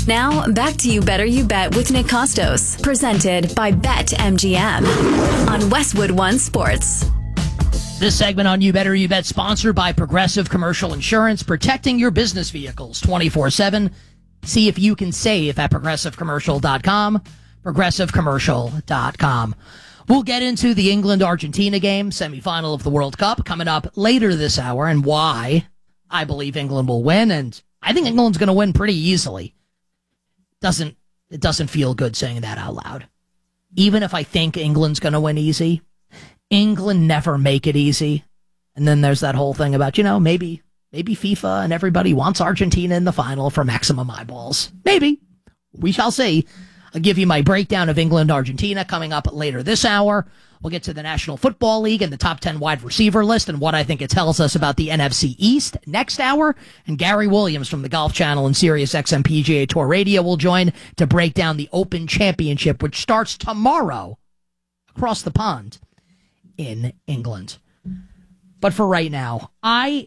Now, back to You Better You Bet with Nick Costos, presented by BetMGM on Westwood One Sports. This segment on You Better You Bet, sponsored by Progressive Commercial Insurance, protecting your business vehicles 24/7. See if you can save at progressivecommercial.com, progressivecommercial.com. We'll get into the England-Argentina game, semifinal of the World Cup, coming up later this hour, and why I believe England will win, and I think England's going to win pretty easily. It doesn't feel good saying that out loud. Even if I think England's going to win easy, England never make it easy. And then there's that whole thing about, maybe FIFA and everybody wants Argentina in the final for maximum eyeballs. Maybe. We shall see. I'll give you my breakdown of England-Argentina coming up later this hour. We'll get to the National Football League and the top 10 wide receiver list and what I think it tells us about the NFC East next hour. And Gary Williams from the Golf Channel and Sirius XM PGA Tour Radio will join to break down the Open Championship, which starts tomorrow across the pond in England. But for right now, I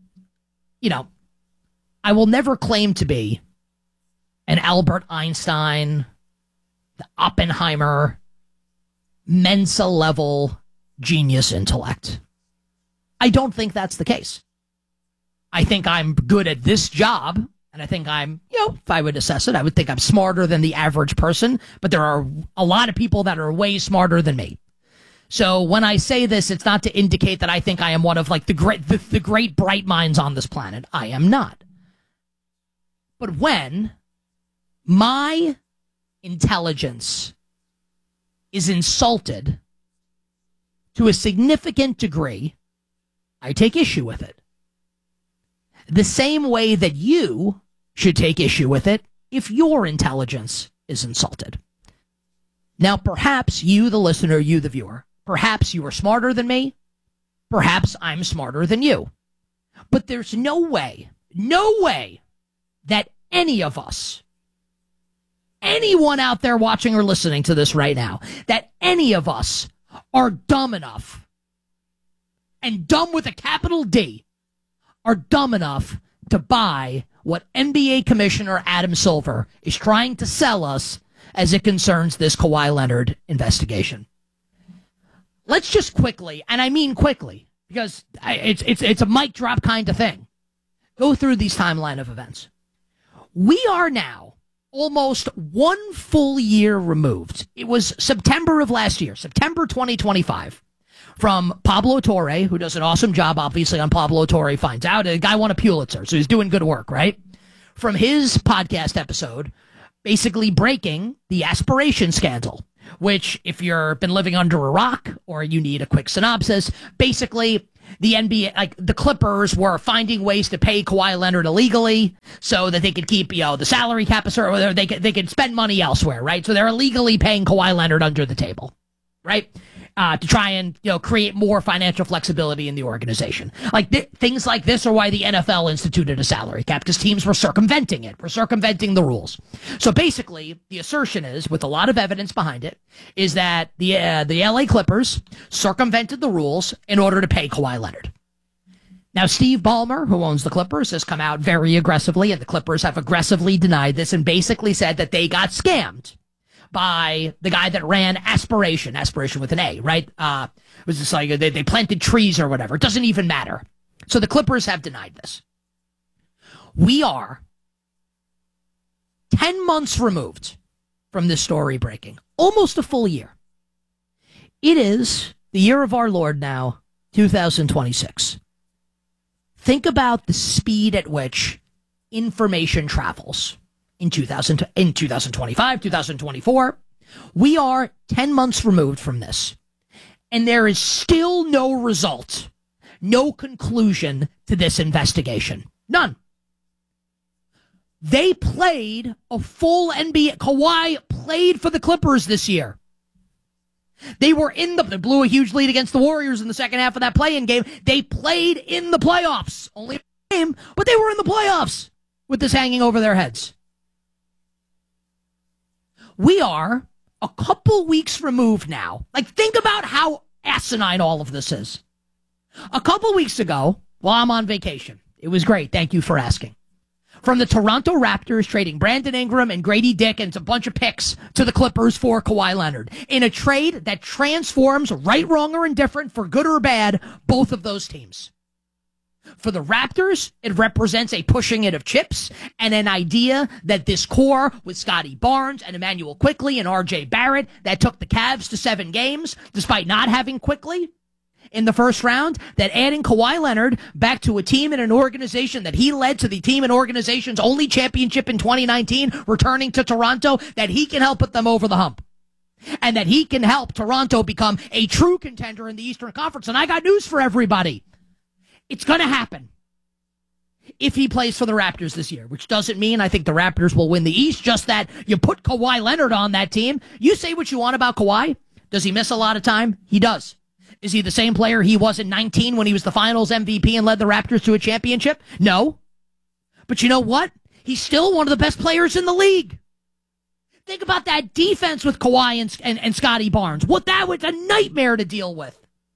will never claim to be an Albert Einstein, the Oppenheimer, Mensa-level genius intellect. I don't think that's the case. I think I'm good at this job, and I think I'm, if I would assess it, I would think I'm smarter than the average person, but there are a lot of people that are way smarter than me. So when I say this, it's not to indicate that I think I am one of the great bright minds on this planet. I am not. But when my intelligence is insulted to a significant degree, I take issue with it. The same way that you should take issue with it if your intelligence is insulted. Now, perhaps you, the listener, you, the viewer, perhaps you are smarter than me. Perhaps I'm smarter than you. But there's no way that any of us, anyone out there watching or listening to this right now, that any of us are dumb enough, and dumb with a capital D, are dumb enough to buy what NBA Commissioner Adam Silver is trying to sell us as it concerns this Kawhi Leonard investigation. Let's just quickly, and I mean quickly, because it's a mic drop kind of thing, go through these timeline of events. We are now almost 1 full year removed. It was September of last year, September 2025, from Pablo Torre, who does an awesome job, obviously, on Pablo Torre Finds Out. The guy won a Pulitzer, so he's doing good work, right? From his podcast episode, basically breaking the aspiration scandal, which, if you've been living under a rock or you need a quick synopsis, basically the NBA, the Clippers were finding ways to pay Kawhi Leonard illegally so that they could keep, the salary cap, or they could spend money elsewhere, right? So they're illegally paying Kawhi Leonard under the table, right? To try and, create more financial flexibility in the organization. Things like this are why the NFL instituted a salary cap, because teams were circumventing it. We're circumventing the rules. So basically, the assertion is, with a lot of evidence behind it, is that the LA Clippers circumvented the rules in order to pay Kawhi Leonard. Now, Steve Ballmer, who owns the Clippers, has come out very aggressively, and the Clippers have aggressively denied this and basically said that they got scammed by the guy that ran Aspiration with an A, right? It was just like they planted trees or whatever. It doesn't even matter. So the Clippers have denied this. We are 10 months removed from this story breaking. Almost a full year. It is the year of our Lord now, 2026. Think about the speed at which information travels. In 2025, 2024, we are 10 months removed from this. And there is still no result, no conclusion to this investigation. None. They played a full NBA. Kawhi played for the Clippers this year. They were they blew a huge lead against the Warriors in the second half of that play-in game. They played in the playoffs. Only a game, but they were in the playoffs with this hanging over their heads. We are a couple weeks removed now. Think about how asinine all of this is. A couple weeks ago, while I'm on vacation, it was great. Thank you for asking. from the Toronto Raptors trading Brandon Ingram and Grady Dick and a bunch of picks to the Clippers for Kawhi Leonard in a trade that transforms, right, wrong, or indifferent, for good or bad, both of those teams. For the Raptors, it represents a pushing it of chips and an idea that this core with Scotty Barnes and Emmanuel Quickley and R.J. Barrett that took the Cavs to 7 games, despite not having Quickley in the first round, that adding Kawhi Leonard back to a team and an organization that he led to the team and organization's only championship in 2019, returning to Toronto, that he can help put them over the hump. And that he can help Toronto become a true contender in the Eastern Conference. And I got news for everybody. It's going to happen if he plays for the Raptors this year, which doesn't mean I think the Raptors will win the East, just that you put Kawhi Leonard on that team. You say what you want about Kawhi. Does he miss a lot of time? He does. Is he the same player he was in 19 when he was the finals MVP and led the Raptors to a championship? No. But you know what? He's still one of the best players in the league. Think about that defense with Kawhi and Scotty Barnes. What that was a nightmare to deal with.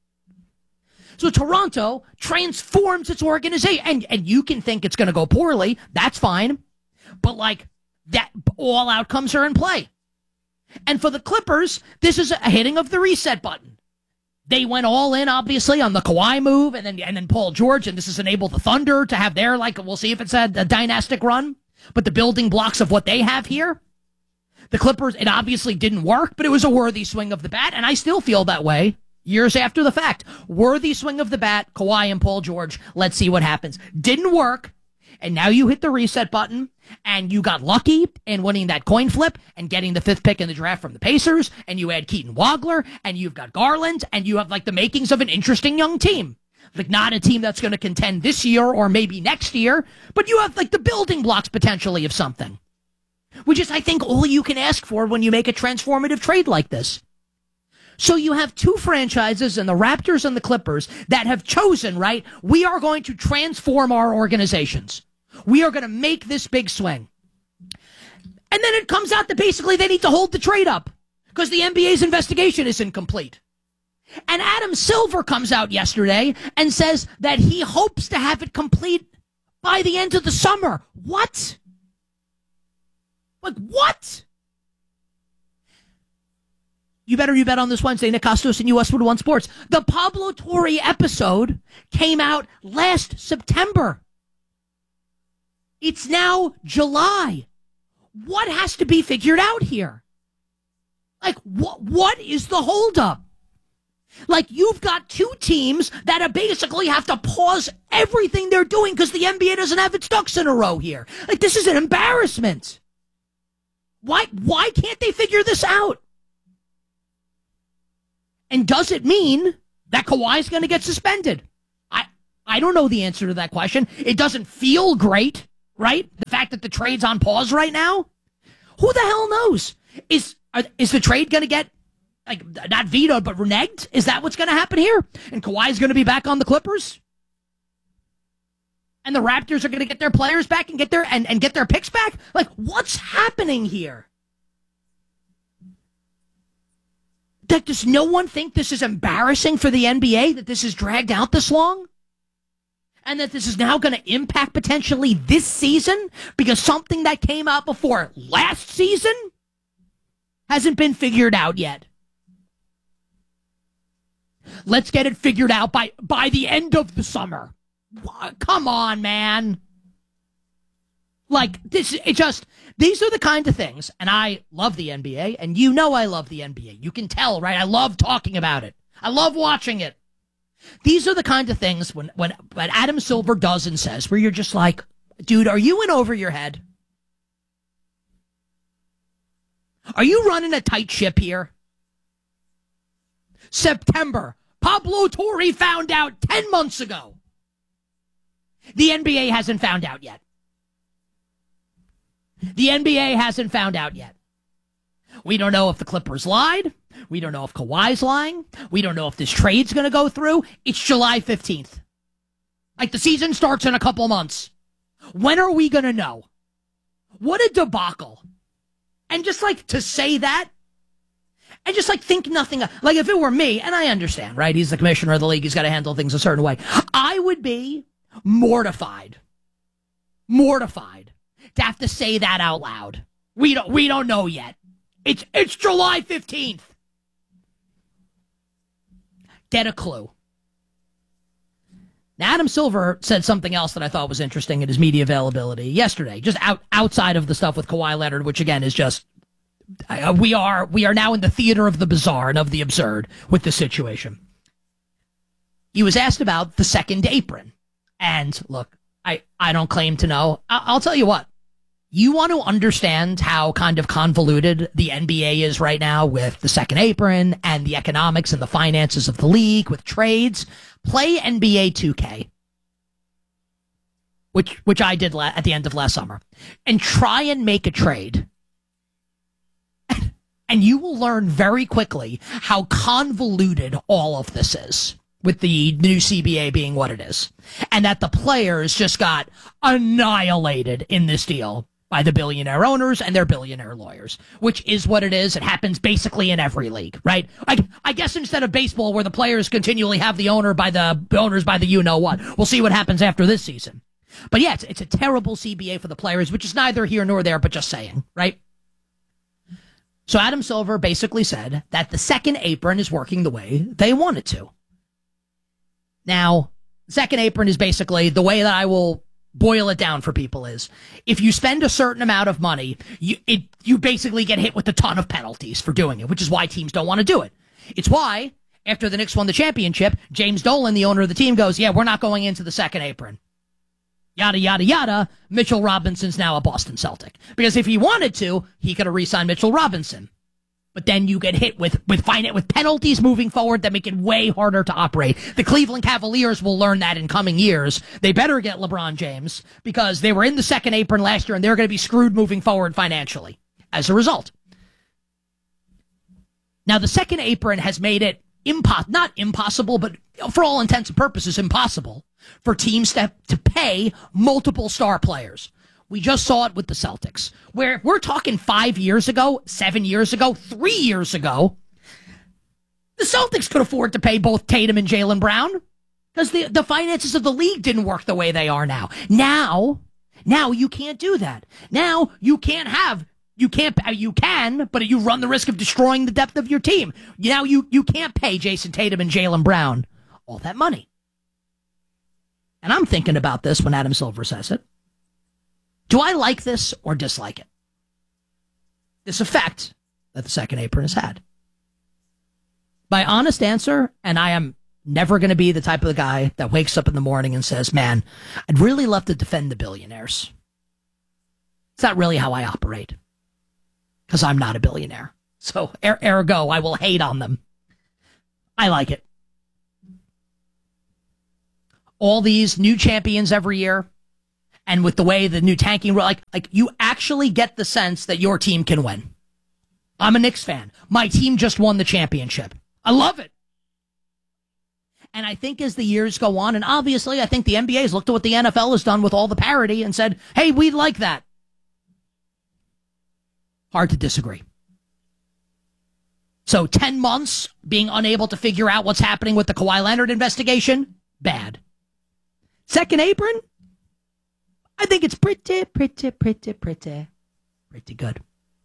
So Toronto transforms its organization, and you can think it's going to go poorly. That's fine. But like that, all outcomes are in play. And for the Clippers, this is a hitting of the reset button. They went all in, obviously, on the Kawhi move, and then Paul George, and this has enabled the Thunder to have their, like, we'll see if it's a dynastic run. But the building blocks of what they have here, the Clippers, it obviously didn't work, but it was a worthy swing of the bat, and I still feel that way. Years after the fact, worthy swing of the bat, Kawhi and Paul George. Let's see what happens. Didn't work, and now you hit the reset button, and you got lucky in winning that coin flip and getting the 5th pick in the draft from the Pacers, and you add Keaton Wagler, and you've got Garland, and you have like the makings of an interesting young team. Like not a team that's going to contend this year or maybe next year, but you have like the building blocks potentially of something. Which is, I think, all you can ask for when you make a transformative trade like this. So you have two franchises in the Raptors and the Clippers that have chosen, right, we are going to transform our organizations. We are going to make this big swing. And then it comes out that basically they need to hold the trade up because the NBA's investigation isn't complete. And Adam Silver comes out yesterday and says that he hopes to have it complete by the end of the summer. What? Like, what? You bet on this Wednesday. Nick Costos and Westwood One Sports. The Pablo Torre episode came out last September. It's now July. What has to be figured out here? Like, what is the holdup? Like, you've got two teams that basically have to pause everything they're doing because the NBA doesn't have its ducks in a row here. Like, this is an embarrassment. Why can't they figure this out? And does it mean that Kawhi's going to get suspended? I don't know the answer to that question. It doesn't feel great, right? The fact that the trade's on pause right now. Who the hell knows? Is the trade going to get, like, not vetoed, but reneged? Is that what's going to happen here? And Kawhi's going to be back on the Clippers? And the Raptors are going to get their players back and get their picks back? Like, what's happening here? Does no one think this is embarrassing for the NBA, that this is dragged out this long? And that this is now going to impact potentially this season because something that came out before last season hasn't been figured out yet. Let's get it figured out by the end of the summer. Come on, man. Like, these are the kind of things, and I love the NBA, and you know I love the NBA. You can tell, right? I love talking about it. I love watching it. These are the kind of things when Adam Silver does and says, where you're just like, dude, are you in over your head? Are you running a tight ship here? September. Pablo Torre found out 10 months ago. The NBA hasn't found out yet. The NBA hasn't found out yet. We don't know if the Clippers lied. We don't know if Kawhi's lying. We don't know if this trade's going to go through. It's July 15th. Like, the season starts in a couple months. When are we going to know? What a debacle. And just, like, to say that, and just, like, think nothing. Like, if it were me, and I understand, right? He's the commissioner of the league. He's got to handle things a certain way. I would be mortified to have to say that out loud. We don't know yet. It's July 15th. Get a clue. Now, Adam Silver said something else that I thought was interesting in his media availability yesterday, just outside of the stuff with Kawhi Leonard, which again is just we are now in the theater of the bizarre and of the absurd with the situation. He was asked about the second apron. And look, I don't claim to know. I'll tell you what. You want to understand how kind of convoluted the NBA is right now with the second apron and the economics and the finances of the league with trades? Play NBA 2K, which I did at the end of last summer, and try and make a trade. And you will learn very quickly how convoluted all of this is, with the new CBA being what it is. And that the players just got annihilated in this deal by the billionaire owners and their billionaire lawyers, which is what it is. It happens basically in every league, right? I guess instead of baseball, where the players continually have the owners by the you-know-what, we'll see what happens after this season. But yeah, it's a terrible CBA for the players, which is neither here nor there, but just saying, right? So Adam Silver basically said that the second apron is working the way they want it to. Now, second apron is basically the way that I will boil it down for people is if you spend a certain amount of money, you basically get hit with a ton of penalties for doing it, which is why teams don't want to do it. It's why after the Knicks won the championship, James Dolan, the owner of the team, goes, yeah, we're not going into the second apron. Yada, yada, yada. Mitchell Robinson's now a Boston Celtic. Because if he wanted to, he could have re-signed Mitchell Robinson. But then you get hit with penalties moving forward that make it way harder to operate. The Cleveland Cavaliers will learn that in coming years. They better get LeBron James because they were in the second apron last year and they're going to be screwed moving forward financially as a result. Now, the second apron has made it not impossible, but for all intents and purposes, impossible for teams to pay multiple star players. We just saw it with the Celtics, where we're talking 5 years ago, 7 years ago, 3 years ago. The Celtics could afford to pay both Tatum and Jaylen Brown because the finances of the league didn't work the way they are now. Now you can't do that. Now you can, but you run the risk of destroying the depth of your team. Now you can't pay Jason Tatum and Jaylen Brown all that money. And I'm thinking about this when Adam Silver says it. Do I like this or dislike it? This effect that the second apron has had. My honest answer, and I am never going to be the type of guy that wakes up in the morning and says, man, I'd really love to defend the billionaires. It's not really how I operate because I'm not a billionaire. So ergo, I will hate on them. I like it. All these new champions every year. And with the way the new tanking, like you actually get the sense that your team can win. I'm a Knicks fan. My team just won the championship. I love it. And I think as the years go on, and obviously I think the NBA has looked at what the NFL has done with all the parity and said, hey, we like that. Hard to disagree. So 10 months being unable to figure out what's happening with the Kawhi Leonard investigation, bad. Second apron, I think it's pretty good.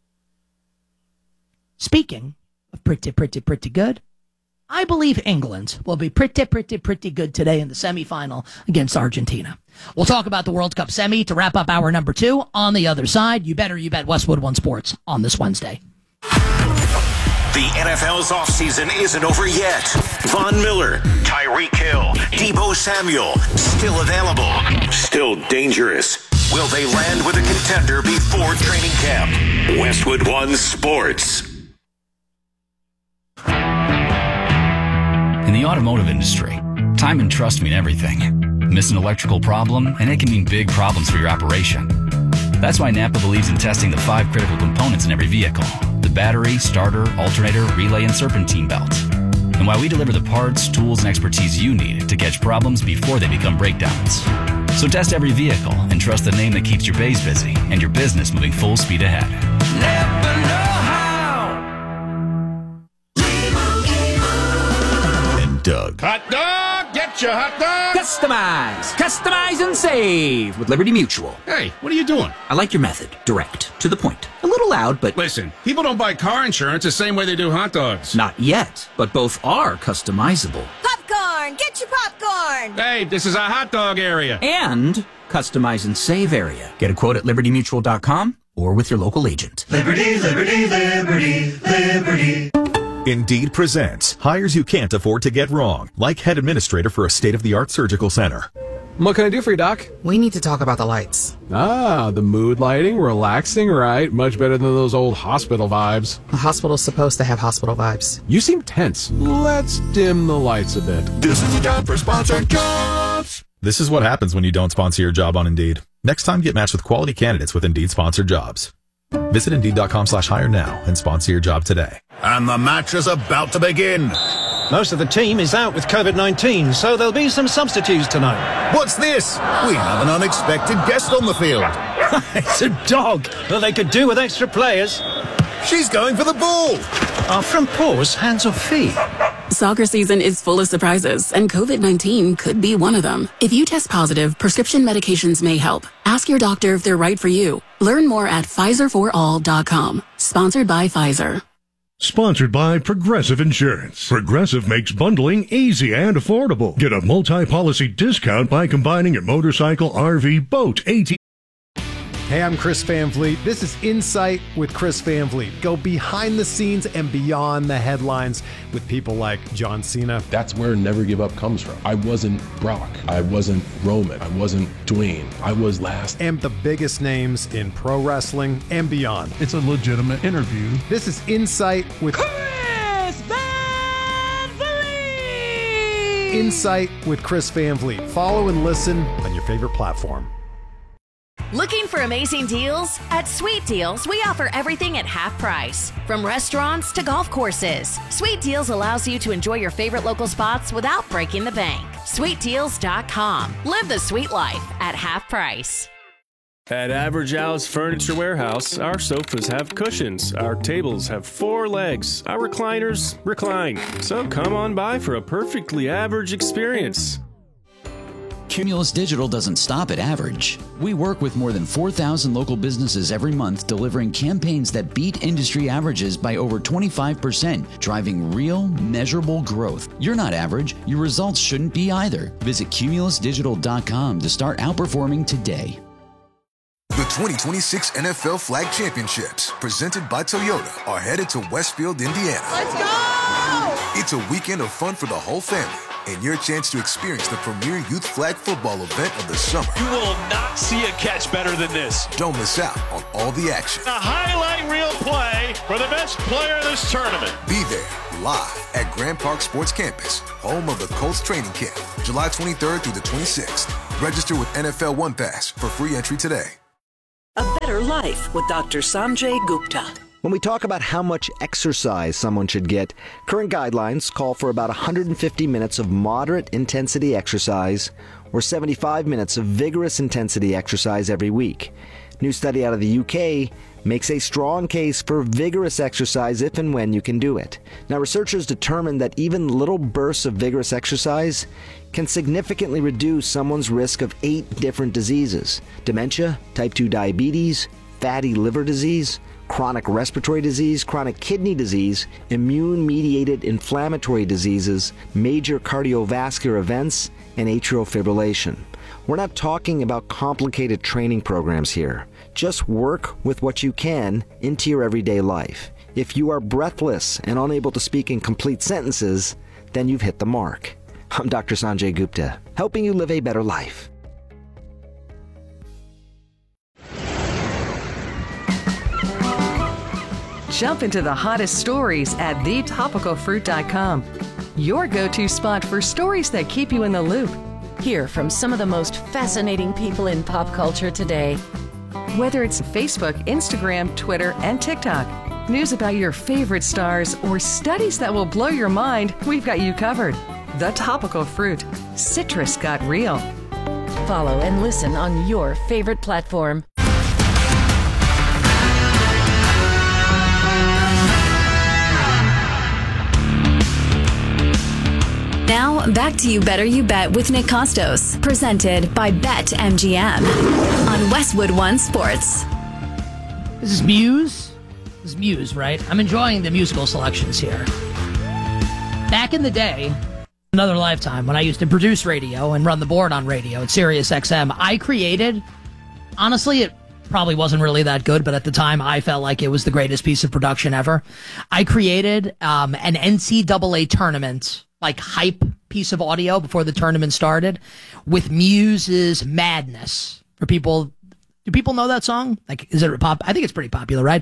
Speaking of pretty good, I believe England will be pretty good today in the semifinal against Argentina. We'll talk about the World Cup semi to wrap up hour number 2 on the other side. You bet Westwood One Sports on this Wednesday. The NFL's offseason isn't over yet. Von Miller, Tyreek Hill, Deebo Samuel, still available, still dangerous. Will they land with a contender before training camp? Westwood One Sports. In the automotive industry, time and trust mean everything. Miss an electrical problem, and it can mean big problems for your operation. That's why Napa believes in testing the 5 critical components in every vehicle: the battery, starter, alternator, relay, and serpentine belt. And why we deliver the parts, tools, and expertise you need to catch problems before they become breakdowns. So test every vehicle and trust the name that keeps your bays busy and your business moving full speed ahead. Napa know how. And Doug. Hot dog, get Gotcha, hot dog! Customize and save with Liberty Mutual. Hey, what are you doing? I like your method. Direct. To the point. A little loud, but... Listen, people don't buy car insurance the same way they do hot dogs. Not yet, but both are customizable. Popcorn! Get your popcorn! Hey, this is a hot dog area. And customize and save area. Get a quote at libertymutual.com or with your local agent. Liberty, liberty, liberty, liberty. Indeed presents hires you can't afford to get wrong, like head administrator for a state-of-the-art surgical center. What can I do for you, Doc? We need to talk about the lights. Ah, the mood lighting, relaxing, right? Much better than those old hospital vibes. The hospital's supposed to have hospital vibes. You seem tense. Let's dim the lights a bit. This is the time for sponsored jobs. This is what happens when you don't sponsor your job on Indeed. Next time, get matched with quality candidates with Indeed sponsored jobs. Visit Indeed.com/hire now and sponsor your job today. And the match is about to begin. Most of the team is out with COVID-19, so there'll be some substitutes tonight. What's this? We have an unexpected guest on the field. It's a dog. Well, they could do with extra players. She's going for the ball. Are front paws hands or feet? Soccer season is full of surprises, and COVID-19 could be one of them. If you test positive, prescription medications may help. Ask your doctor if they're right for you. Learn more at PfizerForAll.com. Sponsored by Pfizer. Sponsored by Progressive Insurance. Progressive makes bundling easy and affordable. Get a multi-policy discount by combining your motorcycle, RV, boat, ATV. Hey, I'm Chris Van Vliet. This is Insight with Chris Van Vliet. Go behind the scenes and beyond the headlines with people like John Cena. That's where Never Give Up comes from. I wasn't Brock. I wasn't Roman. I wasn't Dwayne. I was last. And the biggest names in pro wrestling and beyond. It's a legitimate interview. This is Insight with Chris Van Vliet. Insight with Chris Van Vliet. Follow and listen on your favorite platform. Looking for amazing deals? At Sweet Deals, we offer everything at half price. From restaurants to golf courses, Sweet Deals allows you to enjoy your favorite local spots without breaking the bank. SweetDeals.com. Live the sweet life at half price. At Average Al's Furniture Warehouse, our sofas have cushions, our tables have 4 legs, our recliners recline. So come on by for a perfectly average experience. Cumulus Digital doesn't stop at average. We work with more than 4,000 local businesses every month, delivering campaigns that beat industry averages by over 25%, driving real, measurable growth. You're not average. Your results shouldn't be either. Visit cumulusdigital.com to start outperforming today. The 2026 NFL Flag Championships, presented by Toyota, are headed to Westfield, Indiana. Let's go! It's a weekend of fun for the whole family, and your chance to experience the premier youth flag football event of the summer. You will not see a catch better than this. Don't miss out on all the action. A highlight reel play for the best player of this tournament. Be there, live at Grand Park Sports Campus, home of the Colts training camp, July 23rd through the 26th. Register with NFL One Pass for free entry today. A better life with Dr. Sanjay Gupta. When we talk about how much exercise someone should get, current guidelines call for about 150 minutes of moderate intensity exercise or 75 minutes of vigorous intensity exercise every week. New study out of the UK makes a strong case for vigorous exercise if and when you can do it. Now, researchers determined that even little bursts of vigorous exercise can significantly reduce someone's risk of 8 different diseases: dementia, type 2 diabetes, fatty liver disease, chronic respiratory disease, chronic kidney disease, immune-mediated inflammatory diseases, major cardiovascular events, and atrial fibrillation. We're not talking about complicated training programs here. Just work with what you can into your everyday life. If you are breathless and unable to speak in complete sentences, then you've hit the mark. I'm Dr. Sanjay Gupta, helping you live a better life. Jump into the hottest stories at thetopicalfruit.com. Your go-to spot for stories that keep you in the loop. Hear from some of the most fascinating people in pop culture today. Whether it's Facebook, Instagram, Twitter, and TikTok, news about your favorite stars, or studies that will blow your mind, we've got you covered. The Topical Fruit. Citrus got real. Follow and listen on your favorite platform. Now, back Back to You Better You Bet with Nick Costos, presented by BetMGM on Westwood One Sports. This is Muse. This is Muse, right? I'm enjoying the musical selections here. Back in the day, another lifetime, when I used to produce radio and run the board on radio at Sirius XM, I created, honestly, it probably wasn't really that good, but at the time I felt like it was the greatest piece of production ever. I created an NCAA tournament, like hype piece of audio before the tournament started with Muse's Madness. For people, do people know that song? Like, is it pop? I think it's pretty popular, right?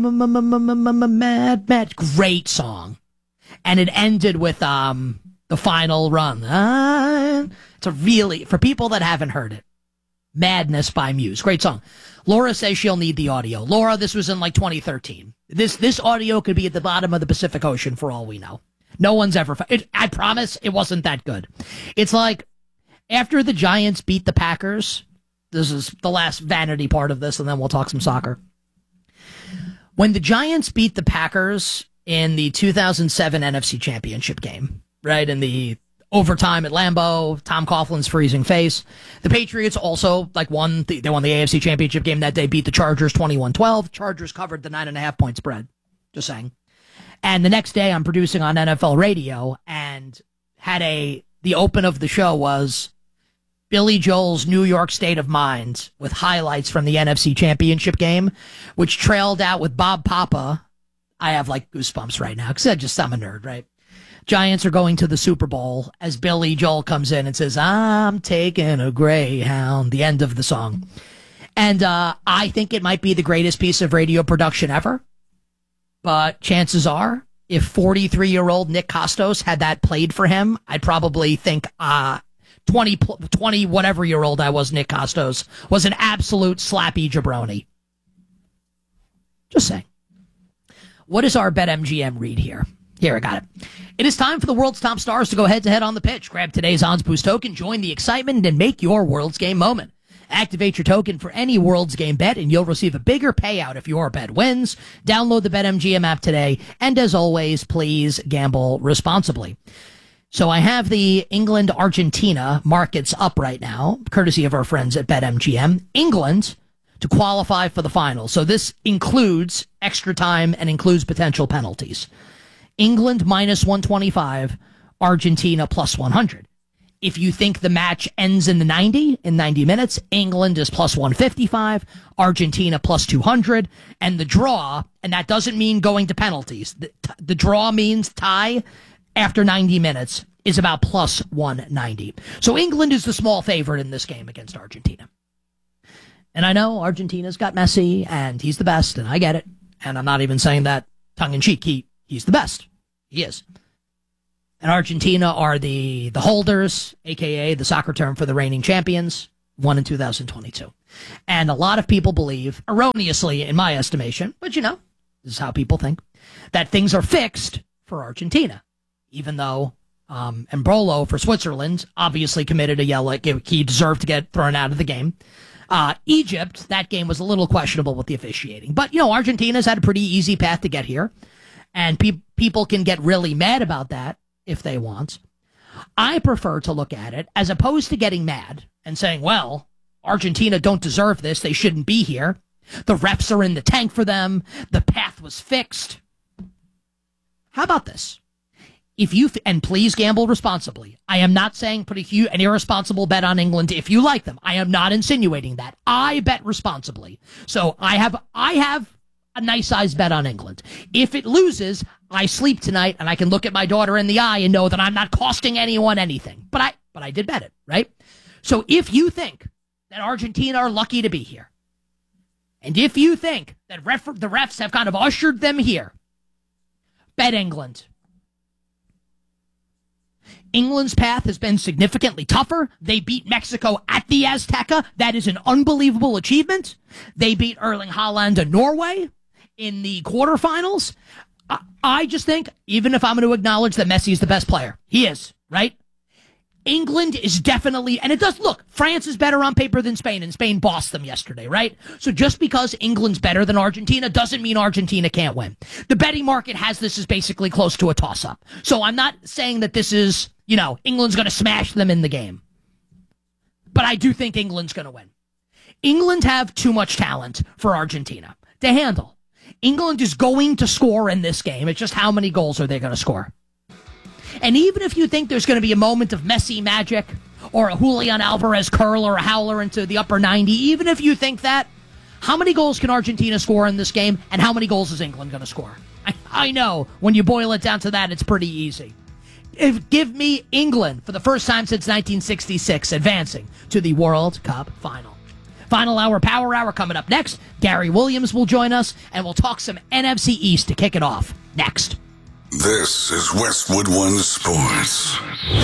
Mad, great song. And it ended with the final run. It's a really, for people that haven't heard it, Madness by Muse. Great song. Laura says she'll need the audio. Laura, this was in like 2013. This audio could be at the bottom of the Pacific Ocean for all we know. No one's ever it. I promise it wasn't that good. It's like after the Giants beat the Packers, this is the last vanity part of this, and then we'll talk some soccer. When the Giants beat the Packers in the 2007 NFC Championship game, right, in the overtime at Lambeau, Tom Coughlin's freezing face. The Patriots also won the AFC Championship game that day, beat the Chargers 21-12. Chargers covered the 9.5-point spread. Just saying. And the next day I'm producing on NFL radio and had the open of the show was Billy Joel's New York State of Mind with highlights from the NFC Championship game, which trailed out with Bob Papa. I have like goosebumps right now because I'm a nerd, right? Giants are going to the Super Bowl as Billy Joel comes in and says, I'm taking a Greyhound, the end of the song. And I think it might be the greatest piece of radio production ever. But chances are, if 43-year-old Nick Costos had that played for him, I'd probably think 20 whatever-year-old I was, Nick Costos, was an absolute slappy jabroni. Just saying. What is our BetMGM read here? Here, I got it. It is time for the world's top stars to go head-to-head on the pitch. Grab today's Odds Boost token, join the excitement, and make your World's Game moment. Activate your token for any World's Game bet, and you'll receive a bigger payout if your bet wins. Download the BetMGM app today, and as always, please gamble responsibly. So I have the England-Argentina markets up right now, courtesy of our friends at BetMGM. England to qualify for the final. So this includes extra time and includes potential penalties. England minus 125, Argentina plus 100. If you think the match ends in 90 minutes, England is plus 155, Argentina plus 200, and the draw, and that doesn't mean going to penalties. The draw means tie after 90 minutes is about plus 190. So England is the small favorite in this game against Argentina. And I know Argentina's got Messi, and he's the best, and I get it. And I'm not even saying that tongue-in-cheek. He's the best. He is. And Argentina are the holders, a.k.a. the soccer term for the reigning champions, won in 2022. And a lot of people believe, erroneously in my estimation, but this is how people think, that things are fixed for Argentina, even though Embolo for Switzerland obviously committed a yellow. He deserved to get thrown out of the game. Egypt, that game was a little questionable with the officiating. But, Argentina's had a pretty easy path to get here. And people can get really mad about that if they want. I prefer to look at it as opposed to getting mad and saying, well, Argentina don't deserve this. They shouldn't be here. The refs are in the tank for them. The path was fixed. How about this? And please gamble responsibly. I am not saying put an irresponsible bet on England if you like them. I am not insinuating that. I bet responsibly. So I have a nice size bet on England. If it loses, I sleep tonight and I can look at my daughter in the eye and know that I'm not costing anyone anything. But I did bet it, right? So if you think that Argentina are lucky to be here, and if you think that the refs have kind of ushered them here, bet England. England's path has been significantly tougher. They beat Mexico at the Azteca. That is an unbelievable achievement. They beat Erling Haaland and Norway in the quarterfinals. I just think, even if I'm going to acknowledge that Messi is the best player, he is, right? England is definitely, and it does look, France is better on paper than Spain, and Spain bossed them yesterday, right? So just because England's better than Argentina doesn't mean Argentina can't win. The betting market has this as basically close to a toss-up. So I'm not saying that this is, England's going to smash them in the game. But I do think England's going to win. England have too much talent for Argentina to handle. England is going to score in this game. It's just how many goals are they going to score? And even if you think there's going to be a moment of Messi magic or a Julian Alvarez curl or a howler into the upper 90, even if you think that, how many goals can Argentina score in this game, and how many goals is England going to score? I know, when you boil it down to that, it's pretty easy. Give me England for the first time since 1966 advancing to the World Cup final. Final hour, Power Hour coming up next. Gary Williams will join us, and we'll talk some NFC East to kick it off next. This is Westwood One Sports.